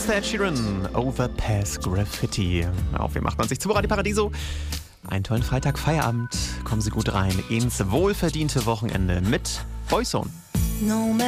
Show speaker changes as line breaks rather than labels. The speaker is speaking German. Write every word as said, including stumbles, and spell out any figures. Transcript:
ist der Ed Sheeran, Overpass Graffiti. Auf wem macht man sich zu Radio Paradiso? Einen tollen Freitag, Feierabend. Kommen Sie gut rein ins wohlverdiente Wochenende mit Boyzone.